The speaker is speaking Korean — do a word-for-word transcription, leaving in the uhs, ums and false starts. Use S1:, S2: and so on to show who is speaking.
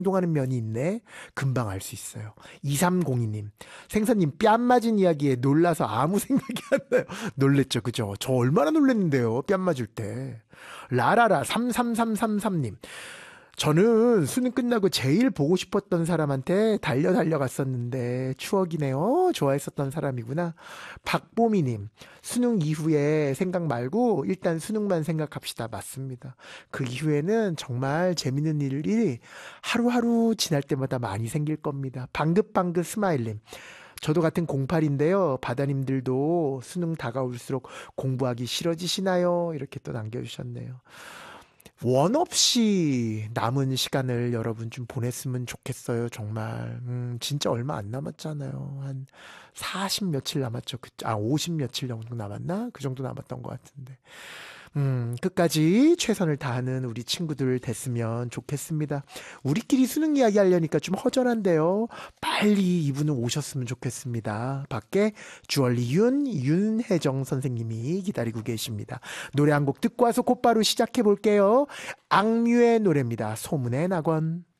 S1: 동하는 면이 있네. 금방 알 수 있어요. 이삼공이 님, 생선님 뺨 맞은 이야기에 놀라서 아무 생각이 안 나요. 놀랬죠, 그죠? 저 얼마나 놀랬는데요, 뺨 맞을 때. 라라라 삼삼삼삼삼 님, 저는 수능 끝나고 제일 보고 싶었던 사람한테 달려 달려 갔었는데 추억이네요. 좋아했었던 사람이구나. 박보미님, 수능 이후에 생각 말고 일단 수능만 생각합시다. 맞습니다. 그 이후에는 정말 재밌는 일이 하루하루 지날 때마다 많이 생길 겁니다. 방긋방긋 스마일님, 저도 같은 공팔인데요. 바다님들도 수능 다가올수록 공부하기 싫어지시나요? 이렇게 또 남겨주셨네요. 원 없이 남은 시간을 여러분 좀 보냈으면 좋겠어요, 정말. 음, 진짜 얼마 안 남았잖아요. 한 사십 며칠 남았죠. 그, 아, 오십 며칠 정도 남았나? 그 정도 남았던 것 같은데. 음, 끝까지 최선을 다하는 우리 친구들 됐으면 좋겠습니다. 우리끼리 수능 이야기 하려니까 좀 허전한데요. 빨리 이분은 오셨으면 좋겠습니다. 밖에 주얼리 윤, 윤혜정 선생님이 기다리고 계십니다. 노래 한 곡 듣고 와서 곧바로 시작해 볼게요. 악뮤의 노래입니다. 소문의 낙원.